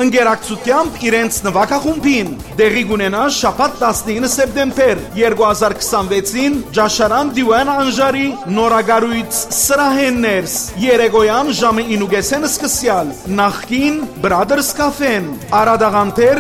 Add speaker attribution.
Speaker 1: ընկերակցությամբ իրենց նվագախումբին։ Դեղի կունենա շաբաթ 19 սեպտեմբեր 2026-ին Ջաշարան Դիվան Անժարի նորագարույց սրահեններս երեկոյան ժամը 9:30 սկսյալ նախկին Brothers Cafe-ն Արադաղանտեր